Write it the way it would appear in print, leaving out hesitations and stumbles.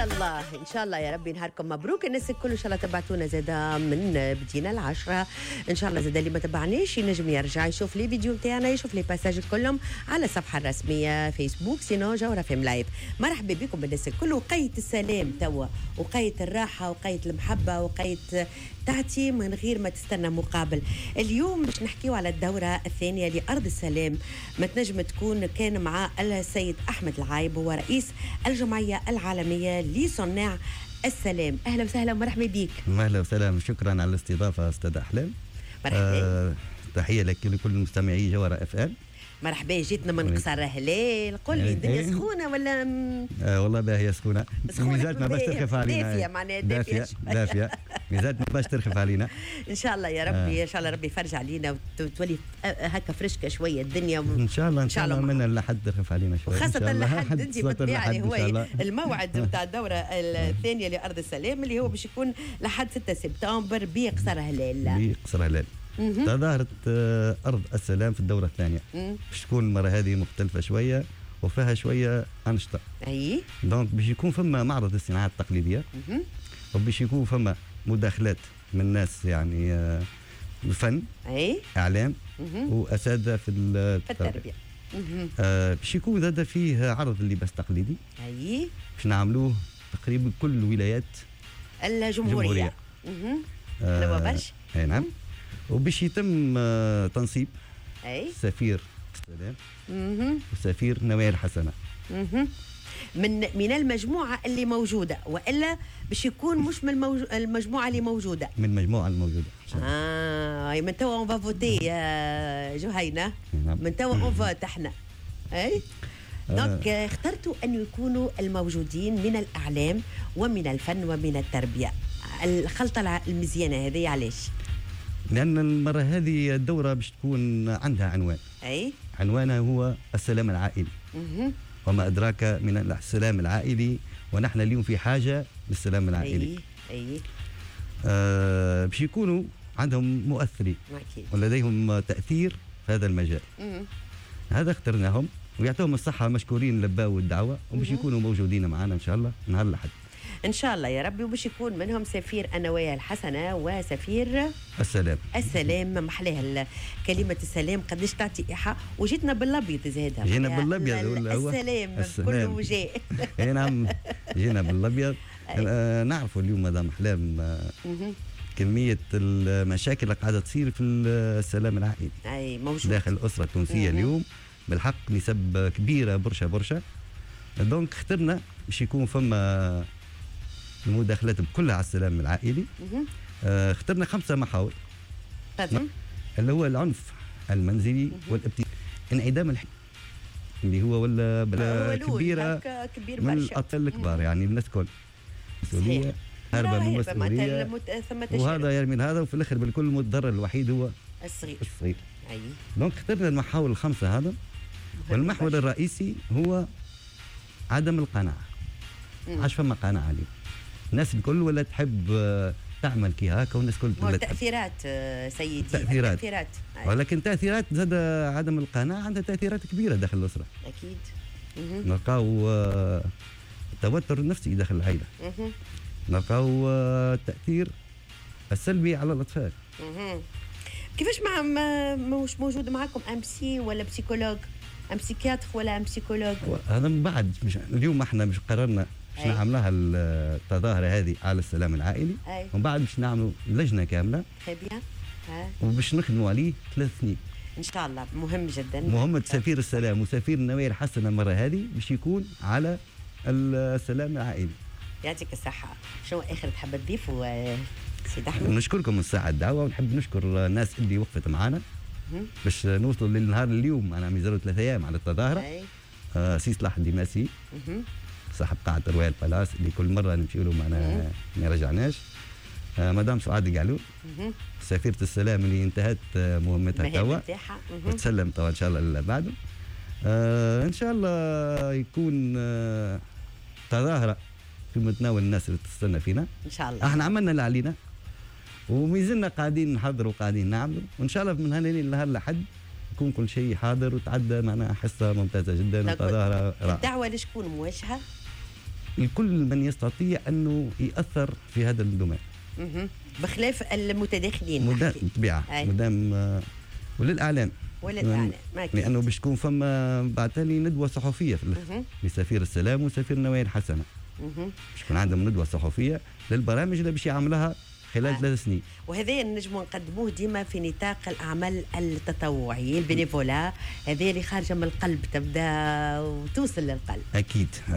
الله ان شاء الله يا ربي نهاركم مبروك الناس الكل. ان شاء الله تبعتونا زاده من بدينا ال10 ان شاء الله. زاده اللي ما تبعناش ينجم يرجع يشوف لي فيديو نتاعنا، يشوف لي باساج كلهم على الصفحه الرسميه فيسبوك سينو جوهره فيم لايف. مرحبا بكم الناس الكل. وقايه السلام توا، وقايه الراحه، وقايه المحبه، وقايه تعطي من غير ما تستنى مقابل. اليوم باش نحكيو على الدوره الثانيه لارض السلام. ما تنجم تكون كان مع السيد احمد العايب، هو رئيس الجمعيه العالميه لصناع السلام. اهلا وسهلا ومرحبا بك. اهلا وسهلا، شكرا على الاستضافه استاذ احلام. مرحبا. تحيه لك ولكل مستمعي جوهره اف ام. مرحبا. جيتنا من قصر هلال، قل لي الدنيا سخونه ولا والله باهيه سخونه. ميزات ما باش ترخف علينا. دافيه معناها دافيه ميزات ما باش ترخف علينا. ان شاء الله يا ربي. ان شاء الله ربي يفرج علينا وتولي هكا فرشكه شويه الدنيا ان شاء الله. ان شاء الله من لحد ترخف علينا شويه، وخاصه لحد انت بالطبيعه اللي هو الموعد نتاع الدوره الثانيه لارض السلام اللي هو باش يكون لحد 6 سبتمبر بقصر هلال. بقصر هلال تظاهرة أرض السلام في الدورة الثانية. باش تكون المرة هذه مختلفة شوية وفيها شوية أنشطة. أي دونك باش يكون فما معرض الصناعات التقليدية، وباش يكون فما مداخلات من ناس يعني الفن، أي إعلام، وأساتذة في التربية. باش يكون زاد فيه عرض اللباس التقليدي. أي باش نعملوه تقريبا كل ولايات الجمهورية. نوا برشا. أي نعم. وباش يتم تنصيب سفير السلام وسفير نوايا الحسنه من المجموعه اللي موجوده، والا باش يكون مش من المجموعه اللي موجوده، من المجموعه الموجوده. من توا اون فوتي يا جهينه. من توا اون فوت احنا. اي دونك اخترتوا ان يكونوا الموجودين من الاعلام ومن الفن ومن التربيه. الخلطه المزيانه هذه علاش؟ لأن المرة هذه الدورة باش تكون عندها عنوان. أي عنوانها هو السلام العائلي. وما أدراك من السلام العائلي، ونحن اليوم في حاجة للسلام العائلي. أي باش يكونوا عندهم مؤثرين ولديهم تأثير في هذا المجال. هذا اخترناهم ويعطيهم الصحة، مشكورين لباو الدعوة، وباش يكونوا موجودين معنا إن شاء الله نهار الأحد. ان شاء الله يا ربي. وباش يكون منهم سفير النوايا الحسنه وسفير السلام. محلاها كلمه السلام قداش تعطي ايحاء. وجيتنا بالابيض زاده. جينا بالابيض السلام بكل وجه. اي نعم جينا بالابيض. نعرفوا اليوم مدام احلام كميه المشاكل اللي قاعده تصير في السلام العائلي. اي موجود داخل الاسره التونسيه اليوم بالحق نسب كبيره برشا. دونك اخترنا باش يكون فما المداخلات كلها على السلام العائلي. اخترنا 5 محاور اللي هو العنف المنزلي والابتزاز، انعدام الحكمة اللي هو ولا بلا كبيره كبير من الاطفال الكبار، يعني الناس الكل مسؤوليه هربا من المسؤوليه، وهذا يرمي هذا، وفي الاخر بالكل المتضرر الوحيد هو الصغير. اي دونك اخترنا المحاور ال5 هذا. والمحور الرئيسي هو عدم القناعه. عاش فما قناعه اليوم، الناس الكل ولا تحب تعمل كي هكا، والناس الكل تأثيرات سيدي. تأثيرات. ولكن تأثيرات زاد عدم القناعة عندها تأثيرات كبيرة داخل الأسرة. أكيد. نلقاو التوتر النفسي داخل العائلة. نلقاو التأثير السلبي على الأطفال. كيفاش مش موجود معكم ام سي ولا بسيكولوج، ام بسيكياتر ولا ام بسيكولوج؟ هذا من بعد اليوم احنا مش قررنا باش نعملوها التظاهرة هذه على السلام العائلي، ومن بعد باش نعملوا لجنة كاملة وباش نخدموا عليه 3 سنين ان شاء الله. مهم جدا. مهمة سفير السلام وسفير النوايا الحسنة المرة هذه باش يكون على السلام العائلي. يعطيك الصحة. شنو آخر تحب تضيفوا سيد أحمد؟ نشكركم الساعة الدعوة، ونحب نشكر الناس اللي وقفت معنا باش نوصلوا للنهار اليوم. أنا مازالوا 3 أيام على التظاهرة. سي صلاح الدماسي صاحب قاعة رويال بالاس اللي كل مرة نمشي له معنا ما رجعناش. مدام سعاد القعلو سفيرة السلام اللي انتهت مهمتها توا وتسلم توا ان شاء الله اللي بعده. ان شاء الله يكون تظاهرة في متناول الناس اللي تستنى فينا ان شاء الله. احنا عملنا اللي علينا ومازلنا قاعدين نحضروا وقاعدين نعملوا، وان شاء الله من هنا للنهار لحد يكون كل شيء حاضر وتعدى معنا حصة ممتازة جدا وتظاهرة رائعة. الدعوة لشكون موجهة؟ لكل من يستطيع انه ياثر في هذا الدومين. بخلاف المتداخلين. بالطبيعه مدام وللاعلام. لانه باش تكون فما بعد ثاني ندوه صحفيه لسفير السلام وسفير النوايا الحسنه. باش يكون عندهم ندوه صحفيه للبرامج اللي باش يعملها خلال 3 سنين. وهذا نجموا نقدموه ديما في نطاق الاعمال التطوعيه البينيفولا، هذه اللي خارجه من القلب تبدا وتوصل للقلب. اكيد.